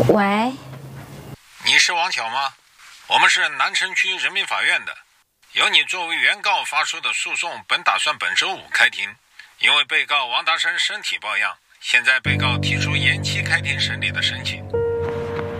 喂， 你是王巧吗？我们是南城区人民法院的，由你作为原告发出的诉讼本打算本周五开庭，因为被告王达生身体抱恙，现在被告提出延期开庭审理的申请，